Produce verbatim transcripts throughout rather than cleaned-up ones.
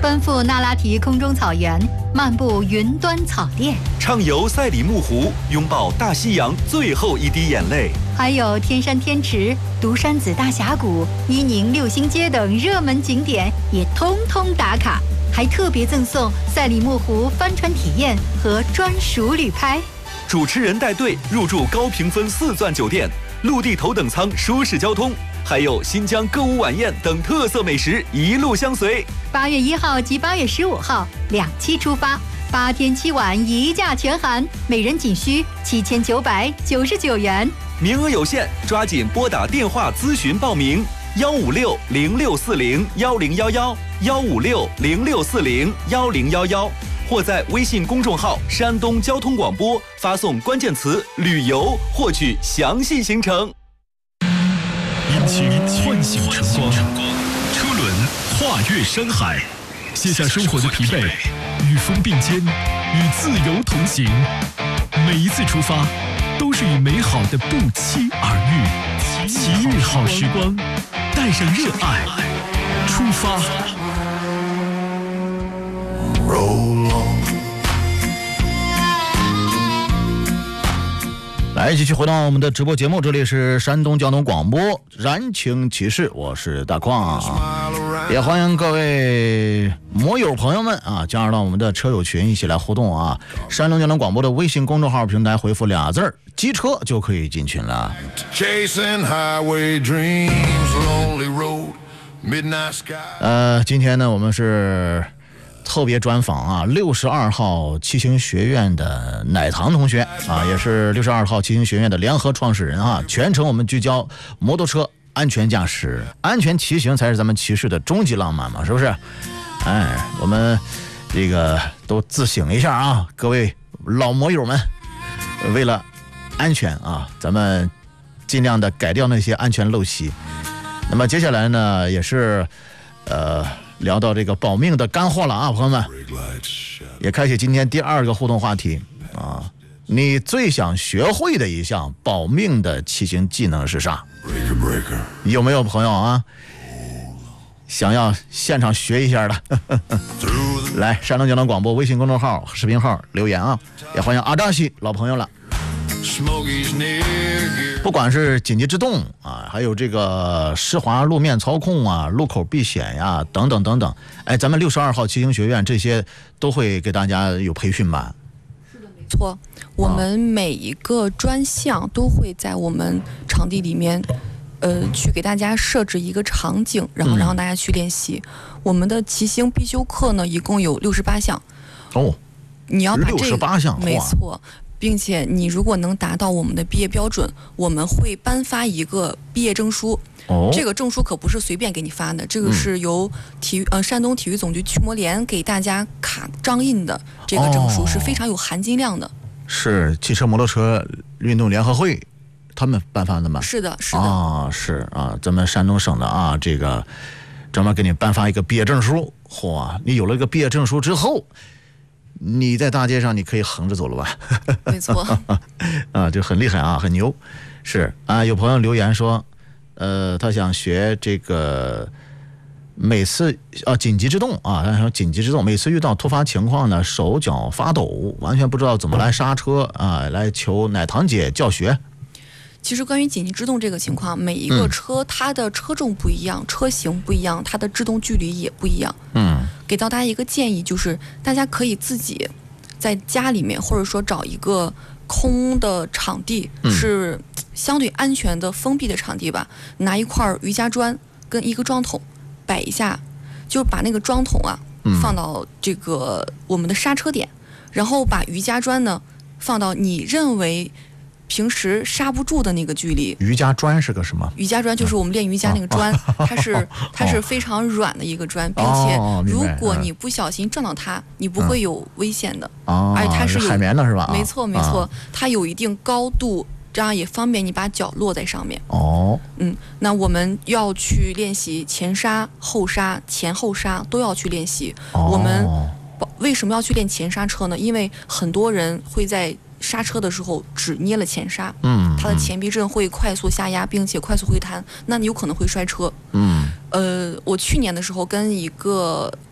奔赴那拉提空中草原，漫步云端草甸， 畅游赛里木湖，拥抱大西洋最后一滴眼泪。 还有天山天池、独山子大峡谷、伊宁六星街等热门景点也通通打卡，还特别赠送赛里木湖帆船体验和专属旅拍。 主持人带队入住高评分四钻酒店，陆地头等舱舒适交通，还有新疆歌舞晚宴等特色美食一路相随。 八月一号及八月十五号两期出发，八天七晚一价全含，每人仅需七千九百九十九元， 名额有限，抓紧拨打电话咨询报名：幺五六零六四零幺零幺幺，幺五六零六四零幺零幺幺，或在微信公众号山东交通广播发送关键词“旅游”获取详细行程。 引擎唤醒晨光，车轮跨越山海，卸下生活的疲惫，与风并肩，与自由同行。每一次出发，都是与美好的不期而遇。奇遇好时光，带上热爱，出发。 来，继续回到我们的直播节目，这里是山东交通广播燃情启示，我是大矿，也欢迎各位摩友朋友们啊加入到我们的车友群，一起来互动啊！山东交通广播的微信公众号平台回复俩字儿“机车”就可以进群了。呃，今天呢，我们是特别专访啊，六十二号骑行学院的乃堂同学啊，也是六十二号骑行学院的联合创始人啊。全程我们聚焦摩托车安全驾驶，安全骑行才是咱们骑士的终极浪漫嘛，是不是？哎，我们这个都自省一下啊，各位老摩友们，为了安全啊，咱们尽量的改掉那些安全陋习。那么接下来呢，也是呃。聊到这个保命的干货了啊，朋友们，也开启今天第二个互动话题啊，你最想学会的一项保命的骑行技能是啥？有没有朋友啊想要现场学一下的？来，山东交通广播微信公众号、视频号留言啊，也欢迎阿扎西老朋友了。不管是紧急制动啊，还有这个湿滑路面操控啊，路口避险呀，等等等等，哎，咱们六十二号骑行学院这些都会给大家有培训吧？ 是的，没错，我们每一个专项都会在我们场地里面，呃，去给大家设置一个场景，然后让大家去练习。嗯、我们的骑行必修课呢，一共有六十八项。 哦， 你要把这六十八项， 没错。并且你如果能达到我们的毕业标准，我们会颁发一个毕业证书。 哦， 这个证书可不是随便给你发的，这个是由体育、嗯、呃山东体育总局驱摩联给大家卡章印的，这个证书是非常有含金量的。哦、 是汽车摩托车运动联合会他们颁发的吗？ 是的，是的。 啊，是啊，咱们山东省的啊，这个专门给你颁发一个毕业证书。嚯，你有了一个毕业证书之后，你在大街上你可以横着走了吧？ 没错。 啊，就很厉害啊，很牛。是啊，有朋友留言说，呃，他想学这个每次啊紧急制动啊，他说紧急制动，每次遇到突发情况呢，手脚发抖，完全不知道怎么来刹车啊，来求乃堂姐教学。 其实关于紧急制动这个情况，每一个车它的车重不一样，嗯、车型不一样，它的制动距离也不一样。 嗯， 给到大家一个建议，就是大家可以自己在家里面，或者说找一个空的场地， 嗯、 是相对安全的封闭的场地吧，拿一块瑜伽砖跟一个桩桶摆一下，就把那个桩桶啊、嗯、放到这个我们的刹车点，然后把瑜伽砖呢放到你认为平时刹不住的那个距离。 瑜伽砖是个什么？ 瑜伽砖就是我们练瑜伽那个砖，哦、它是它是非常软的一个砖，并且如果你不小心撞到它，哦、你不会有危险的。 哦， 而且它是有海绵的是吧？ 没错没错，哦、它有一定高度，这样也方便你把脚落在上面。 哦， 嗯，那我们要去练习前刹、后刹、前后刹都要去练习。 哦、 我们为什么要去练前刹车呢？因为很多人会在刹车的时候只捏了前刹， 嗯， 它的前避震会快速下压，并且快速回弹，那你有可能会摔车。 嗯， 呃，我去年的时候跟一个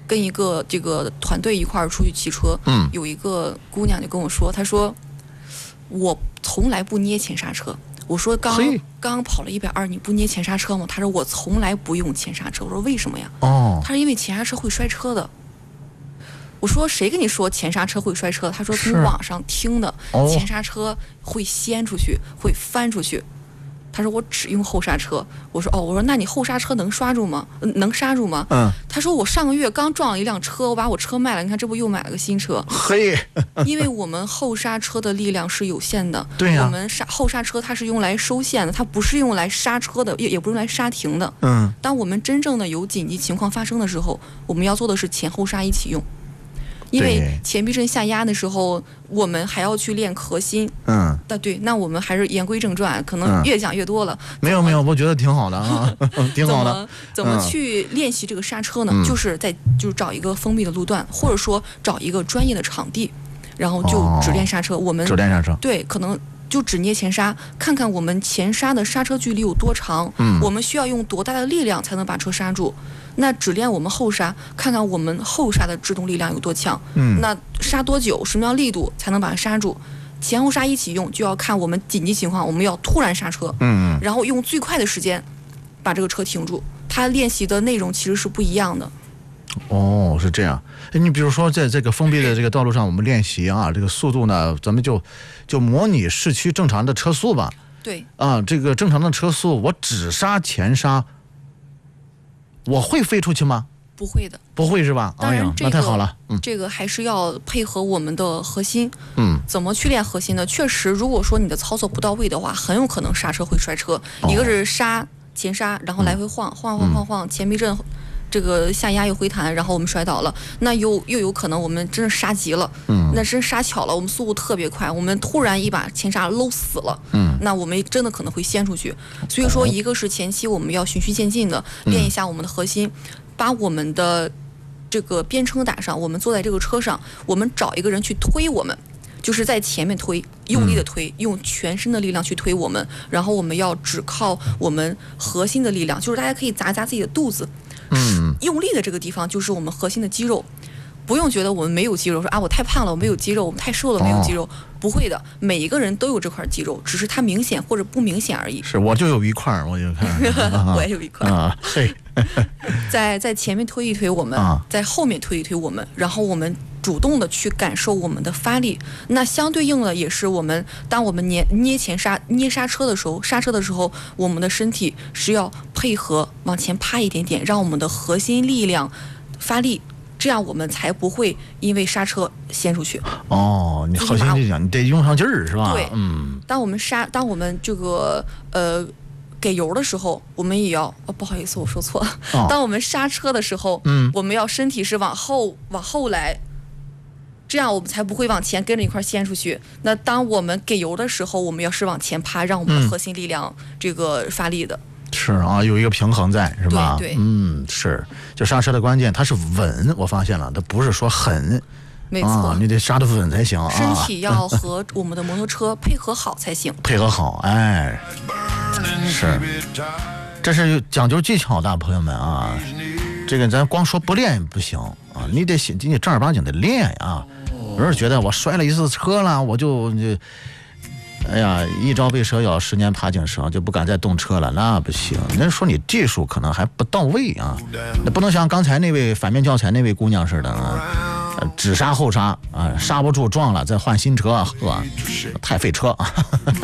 跟一个这个团队一块儿出去骑车， 嗯， 有一个姑娘就跟我说，她说我从来不捏前刹车。我说刚刚跑了一百二，你不捏前刹车吗？她说我从来不用前刹车。我说为什么呀？ 哦， 她说因为前刹车会摔车的。我说谁跟你说前刹车会摔车？她说从网上听的， 哦、 前刹车会掀出去，会翻出去。他说我只用后刹车。我说哦，我说那你后刹车能刹住吗？能刹住吗？ 嗯。 他说我上个月刚撞了一辆车，我把我车卖了，你看这不又买了个新车。 嘿， 因为我们后刹车的力量是有限的， 对呀、啊， 我们刹后刹车它是用来收线的，它不是用来刹车的，也也不是用来刹停的。 嗯。 当我们真正的有紧急情况发生的时候，我们要做的是前后刹一起用。因为前避震下压的时候，我们还要去练核心。 嗯， 那对，那我们还是言归正传，可能越讲越多了。 嗯、没有没有，我觉得挺好的啊，挺好的。 怎么怎么去练习这个刹车呢？嗯、就是在就是找一个封闭的路段，或者说找一个专业的场地，然后就只练刹车。哦、我们只练刹车。 对，可能就只捏前刹，看看我们前刹的刹车距离有多长， 嗯， 我们需要用多大的力量才能把车刹住。那只练我们后刹，看看我们后刹的制动力量有多强。 嗯， 那刹多久，什么样力度才能把它刹住？前后刹一起用，就要看我们紧急情况，我们要突然刹车， 嗯， 然后用最快的时间把这个车停住。它练习的内容其实是不一样的。 哦，是这样。你比如说，在这个封闭的这个道路上，我们练习啊，这个速度呢，咱们就就模拟市区正常的车速吧。 对。 啊，这个正常的车速，我只刹前刹。我会飞出去吗？ 不会的， 不会是吧？ 当然、这个， 哎呀，那太好了。 嗯，这个还是要配合我们的核心。 嗯， 怎么去练核心呢？确实，如果说你的操作不到位的话，很有可能刹车会摔车。哦、一个是刹前刹，然后来回晃，嗯、晃晃晃晃，前避震。这个下压又回弹，然后我们摔倒了，那又又有可能我们真是刹急了， 嗯， 那真刹巧了，我们速度特别快，我们突然一把前刹搂死了， 嗯， 那我们真的可能会掀出去。所以说，一个是前期我们要循序渐进的练一下我们的核心，嗯、把我们的这个鞭撑打上，我们坐在这个车上，我们找一个人去推我们。就是在前面推，用力的推，用全身的力量去推我们，然后我们要只靠我们核心的力量，就是大家可以砸砸自己的肚子， 嗯， 用力的这个地方就是我们核心的肌肉，不用觉得我们没有肌肉，说啊我太胖了我没有肌肉，我们太瘦了没有肌肉，哦、不会的，每一个人都有这块肌肉，只是它明显或者不明显而已。 是，我就有一块，我就看， 我也有一块啊，嘿， 在在前面推一推我们， 啊、 在后面推一推我们，然后我们主动的去感受我们的发力，那相对应的也是我们，当我们捏捏前刹、捏刹车的时候，刹车的时候，我们的身体是要配合往前趴一点点，让我们的核心力量发力，这样我们才不会因为刹车掀出去。 哦，你核心力量你得用上劲儿是吧？ 对， 嗯。 当我们刹，当我们这个呃。给油的时候，我们也要哦，不好意思，我说错了。 哦、 当我们刹车的时候， 嗯， 我们要身体是往后往后来，这样我们才不会往前跟着一块掀出去。那当我们给油的时候，我们要是往前趴，让我们的核心力量这个发力的。 嗯、是啊，有一个平衡在，是吧？ 对对， 嗯，是。就刹车的关键，它是稳，我发现了，它不是说狠。 没错、 啊，你得刹得稳才行啊！ 身体要和我们的摩托车配合好才行。 配合好，哎，是，这是讲究技巧的，朋友们啊！这个咱光说不练不行啊，你得你得正儿八经的练啊！有人觉得我摔了一次车了，我就就，哎呀，一朝被蛇咬，十年爬井绳，就不敢再动车了，那不行。那说你技术可能还不到位啊，那不能像刚才那位反面教材那位姑娘似的啊。只刹后刹啊，刹不住撞了再换新车，呵，太费车啊！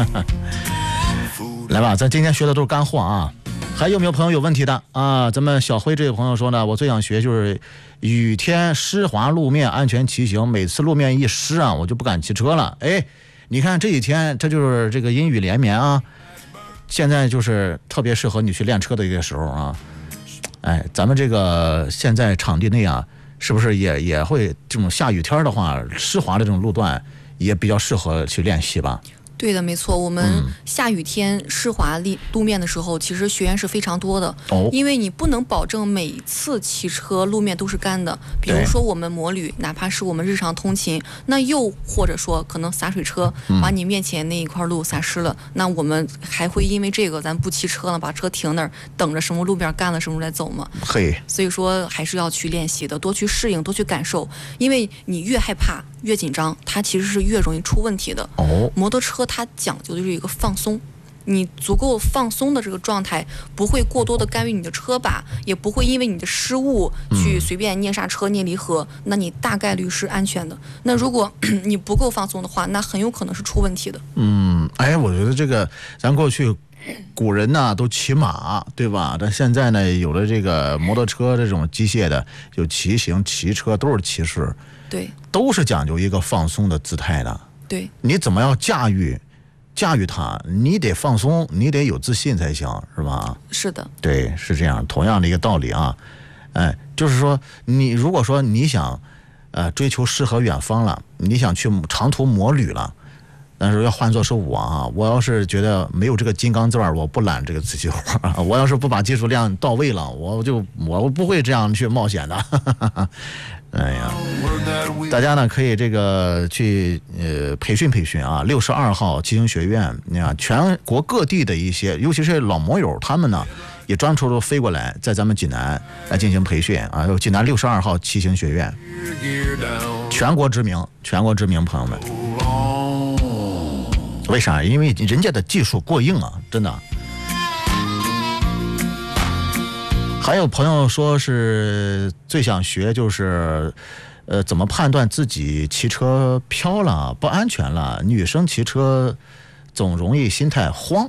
来吧，咱今天学的都是干货啊。还有没有朋友有问题的啊？咱们小辉这位朋友说呢，我最想学就是雨天湿滑路面安全骑行，每次路面一湿啊，我就不敢骑车了。哎，你看这几天这就是这个阴雨连绵啊，现在就是特别适合你去练车的一个时候啊。哎，咱们这个现在场地内啊。是不是也也会这种下雨天的话，湿滑的这种路段也比较适合去练习吧？ 对的，没错。我们下雨天湿滑路路面的时候，其实学员是非常多的。 哦， 因为你不能保证每次骑车路面都是干的。比如说我们摩旅，哪怕是我们日常通勤，那又或者说可能洒水车把你面前那一块路洒湿了，嗯、那我们还会因为这个咱不骑车了，把车停那儿，等着什么路边干了什么来走吗？ 嘿， 所以说还是要去练习的，多去适应，多去感受，因为你越害怕越紧张，它其实是越容易出问题的。 哦， 摩托车它讲究的是一个放松，你足够放松的这个状态，不会过多的干预你的车把，也不会因为你的失误去随便捏刹车、捏离合，那你大概率是安全的。那如果你不够放松的话，那很有可能是出问题的。 嗯，哎，我觉得这个咱过去古人呢都骑马，对吧？但现在呢有了这个摩托车这种机械的，就骑行、骑车都是骑士， 对， 都是讲究一个放松的姿态的。 对， 你怎么样驾驭驾驭它？你得放松，你得有自信才行，是吧？ 是的， 对，是这样，同样的一个道理啊。哎，就是说，你如果说你想，呃，追求诗和远方了，你想去长途摩旅了，但是要换作是我啊，我要是觉得没有这个金刚钻，我不揽这个瓷器活，我要是不把技术量到位了，我就我不会这样去冒险的。哎呀，大家呢可以这个去呃培训培训啊，六十二号骑行学院，你看全国各地的一些，尤其是老摩友，他们呢也专程飞过来，在咱们济南来进行培训啊。有济南六十二号骑行学院，全国知名，全国知名，朋友们。为啥？因为人家的技术过硬啊，真的。还有朋友说是最想学就是，呃，怎么判断自己骑车飘了不安全了？女生骑车总容易心态慌。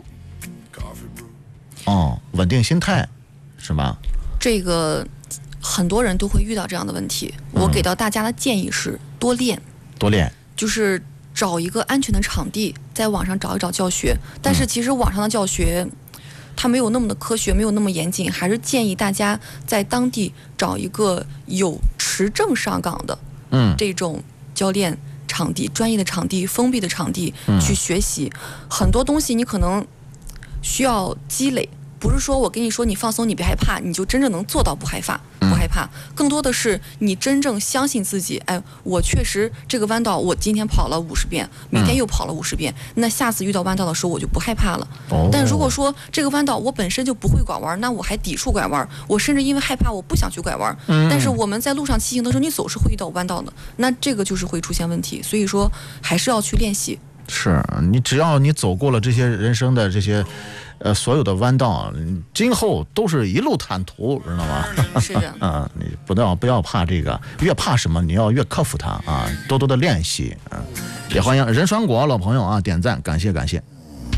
哦，稳定心态，是吧？ 这个很多人都会遇到这样的问题。我给到大家的建议是多练， 多练， 就是找一个安全的场地，在网上找一找教学。但是其实网上的教学，它没有那么的科学，没有那么严谨，还是建议大家在当地找一个有持证上岗的，嗯，这种教练场地、专业的场地、封闭的场地去学习。嗯、很多东西你可能需要积累，不是说我跟你说你放松，你别害怕，你就真正能做到不害怕。不害怕，更多的是你真正相信自己。哎，我确实这个弯道，我今天跑了五十遍，明天又跑了五十遍，那下次遇到弯道的时候，我就不害怕了。哦、但如果说这个弯道我本身就不会拐弯，那我还抵触拐弯，我甚至因为害怕我不想去拐弯。嗯、但是我们在路上骑行的时候，你总是会遇到弯道的，那这个就是会出现问题。所以说，还是要去练习。 是你只要你走过了这些人生的这些。呃，所有的弯道，今后都是一路坦途，知道吗？ 是的。 啊，你不要不要怕这个，越怕什么，你要越克服它啊，多多的练习啊。也欢迎任双国老朋友啊点赞，感谢感谢。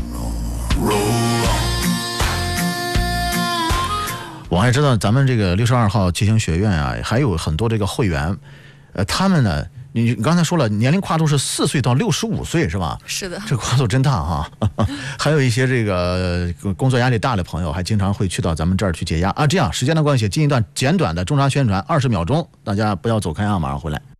我还知道咱们这个六十二号骑行学院啊，还有很多这个会员，呃，他们呢。你刚才说了，年龄跨度是四岁到六十五岁，是吧？ 是的， 这个跨度真大哈。还有一些这个工作压力大的朋友，还经常会去到咱们这儿去解压啊。这样，时间的关系，进一段简短的中长宣传，二十秒钟，大家不要走开啊，马上回来。